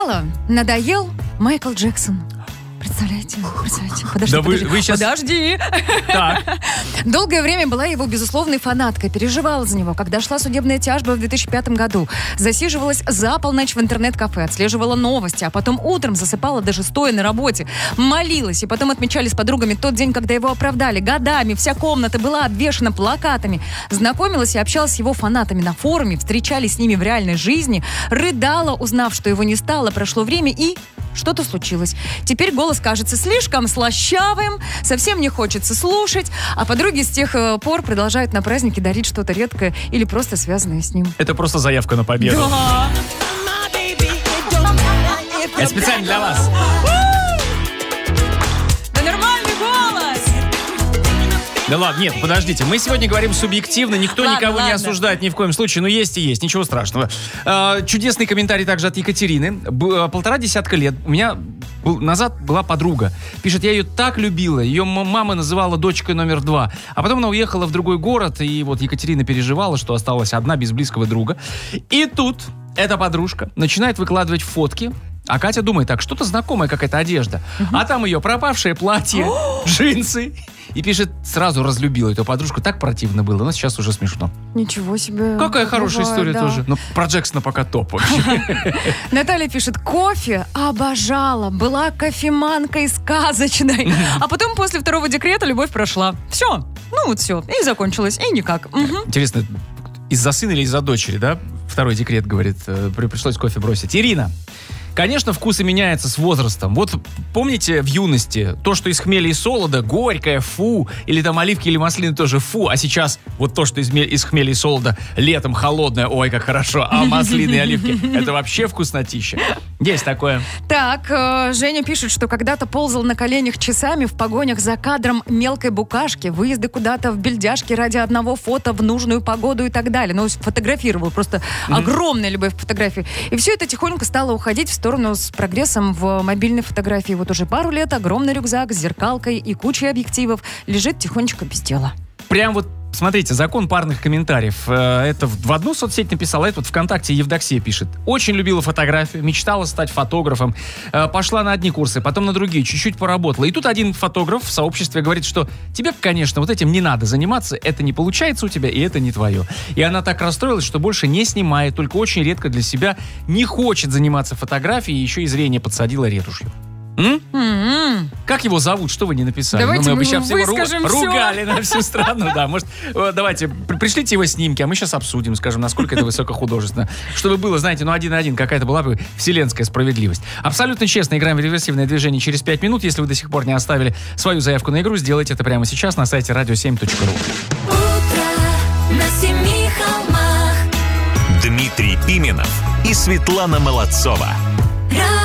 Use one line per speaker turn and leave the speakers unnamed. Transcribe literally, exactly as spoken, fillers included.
Надоел Майкл Джексон. Представляете? Представляете? Подожди,
да
подожди.
Вы, вы сейчас...
Подожди.
Так.
Долгое время была его безусловной фанаткой, переживала за него, когда шла судебная тяжба в две тысячи пятом году. Засиживалась за полночь в интернет-кафе, отслеживала новости, а потом утром засыпала даже стоя на работе. Молилась, и потом отмечали с подругами тот день, когда его оправдали. Годами вся комната была обвешана плакатами. Знакомилась и общалась с его фанатами на форуме, встречались с ними в реальной жизни, рыдала, узнав, что его не стало, прошло время и... Что-то случилось. Теперь голос кажется слишком слащавым, совсем не хочется слушать, а подруги с тех пор продолжают на праздники дарить что-то редкое или просто связанное с ним.
Это просто заявка на победу.
Да.
Это специально для вас.
Да нормальный голос!
Да ладно, нет, подождите, мы сегодня говорим субъективно, никто
Ладно,
никого
ладно.
не осуждает ни в коем случае, но есть и есть, ничего страшного. А, чудесный комментарий также от Екатерины. Б- полтора десятка лет у меня был, назад была подруга. Пишет, я ее так любила, ее м- мама называла дочкой номер два, а потом она уехала в другой город, и вот Екатерина переживала, что осталась одна без близкого друга. И тут эта подружка начинает выкладывать фотки, а Катя думает, так, что-то знакомая какая-то одежда. Угу. А там ее пропавшее платье, джинсы. И пишет, сразу разлюбила эту подружку. Так противно было, но сейчас уже смешно.
Ничего себе.
Какая хорошая
Бывает,
история
да.
тоже. Ну, про Джексона пока топ вообще.
Наталья пишет, кофе обожала, была кофеманкой сказочной. А потом после второго декрета любовь прошла. Все, ну вот все, и закончилось, и никак. Угу.
Интересно, из-за сына или из-за дочери, да? Второй декрет, говорит, пришлось кофе бросить. Ирина. Конечно, вкусы меняются с возрастом. Вот помните в юности то, что из хмеля и солода, горькое, фу, или там оливки или маслины тоже фу, а сейчас вот то, что из, из хмеля и солода летом холодное, ой, как хорошо, а маслины и оливки, это вообще вкуснотища. Есть такое.
Так, э, Женя пишет, что когда-то ползал на коленях часами в погонях за кадром мелкой букашки, выезды куда-то в бельдяшки ради одного фото в нужную погоду и так далее. Ну, фотографировал, просто mm-hmm. огромная любовь к фотографии. И все это тихонько стало уходить в сторону с прогрессом в мобильной фотографии. Вот уже пару лет огромный рюкзак с зеркалкой и кучей объективов лежит тихонечко без дела.
Прям вот, смотрите, закон парных комментариев. Это в одну соцсеть написала, это вот ВКонтакте Евдоксия пишет. Очень любила фотографию, мечтала стать фотографом. Пошла на одни курсы, потом на другие, чуть-чуть поработала. И тут один фотограф в сообществе говорит, что тебе, конечно, вот этим не надо заниматься, это не получается у тебя, и это не твое. И она так расстроилась, что больше не снимает, только очень редко для себя не хочет заниматься фотографией, еще и зрение подсадила ретушью. М?
Mm-hmm.
Как его зовут? Что вы не написали?
Давайте
ну, мы
мы
сейчас его
выскажем
ру-
все.
ругали на всю страну. Да, может, давайте, пришлите его снимки, а мы сейчас обсудим, скажем, насколько это высокохудожественно. Чтобы было, знаете, ну один на один, какая-то была бы вселенская справедливость. Абсолютно честно играем в реверсивное движение через пять минут. Если вы до сих пор не оставили свою заявку на игру, сделайте это прямо сейчас на сайте радио семь точка ру.
Утро на семи холмах. Дмитрий Пименов и Светлана Молодцова.